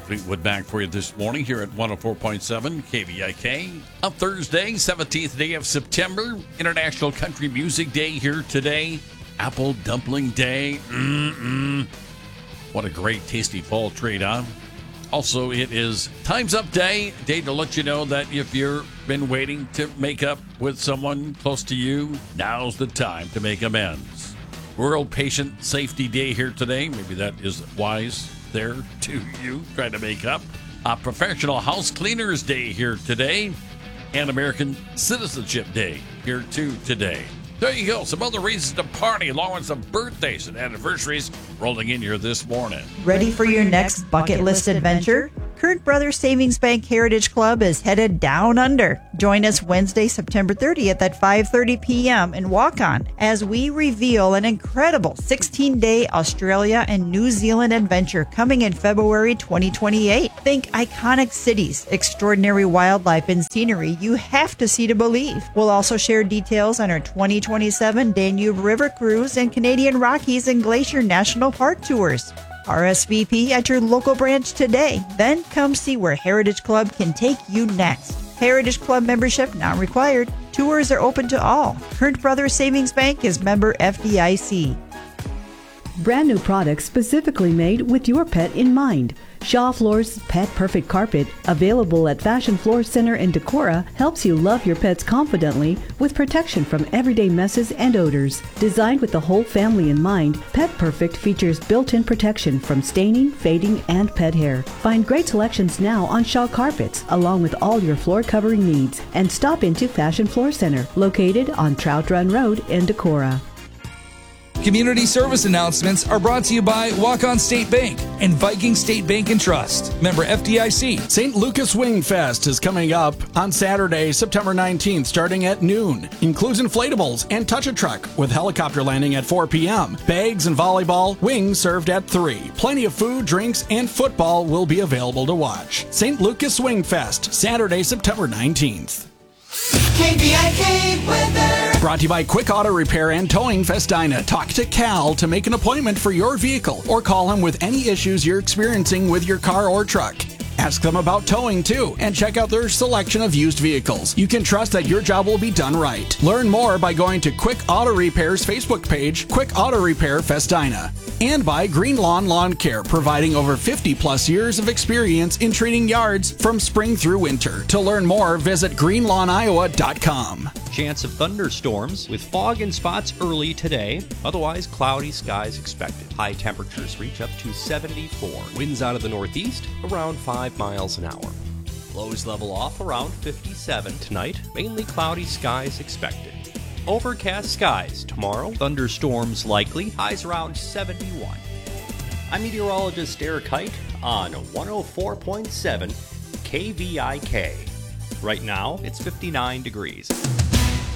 Fleetwood Mac for you this morning here at 104.7 KVIK. On Thursday, 17th day of September, International Country Music Day here today. Apple Dumpling Day. What a great, tasty fall treat, huh? Also, it is Time's Up Day. Day to let you know that if you've been waiting to make up with someone close to you, now's the time to make amends. World Patient Safety Day here today. Maybe that is wise there to you trying to make up. Professional House Cleaners Day here today. And American Citizenship Day here too today. There you go. Some other reasons to party along with some birthdays and anniversaries rolling in here this morning. Ready for your next bucket list adventure? Kurt Brothers Savings Bank Heritage Club is headed down under. Join us Wednesday, September 30th at 5:30 p.m. in Walk-On as we reveal an incredible 16-day Australia and New Zealand adventure coming in February 2028. Think iconic cities, extraordinary wildlife and scenery you have to see to believe. We'll also share details on our 2027 Danube River Cruise and Canadian Rockies and Glacier National Park tours. RSVP at your local branch today. Then come see where Heritage Club can take you next. Heritage Club membership not required. Tours are open to all. Kurt Brothers Savings Bank is member FDIC. Brand new products specifically made with your pet in mind. Shaw Floors Pet Perfect Carpet, available at Fashion Floor Center in Decorah, helps you love your pets confidently with protection from everyday messes and odors. Designed with the whole family in mind, Pet Perfect features built-in protection from staining, fading, and pet hair. Find great selections now on Shaw carpets, along with all your floor covering needs, and stop into Fashion Floor Center, located on Trout Run Road in Decorah. Community service announcements are brought to you by Walk-On State Bank and Viking State Bank and Trust. Member FDIC. St. Lucas Wing Fest is coming up on Saturday, September 19th, starting at noon. Includes inflatables and touch-a-truck with helicopter landing at 4 p.m. Bags and volleyball, wings served at 3. Plenty of food, drinks, and football will be available to watch. St. Lucas Wing Fest, Saturday, September 19th. KVIK weather. Brought to you by Quick Auto Repair and Towing Festina. Talk to Cal to make an appointment for your vehicle or call him with any issues you're experiencing with your car or truck. Ask them about towing too and check out their selection of used vehicles. You can trust that your job will be done right. Learn more by going to Quick Auto Repair's Facebook page, Quick Auto Repair Festina. And by Green Lawn Lawn Care, providing over 50 plus years of experience in treating yards from spring through winter. To learn more, visit greenlawnoiowa.com. Chance of thunderstorms with fog and spots early today. Otherwise, cloudy skies expected. High temperatures reach up to 74. Winds out of the northeast around 5 miles an hour. Lows level off around 57 tonight. Mainly cloudy skies expected. Overcast skies tomorrow. Thunderstorms likely. Highs around 71. I'm meteorologist Eric Height on 104.7 KVIK. Right now, it's 59 degrees.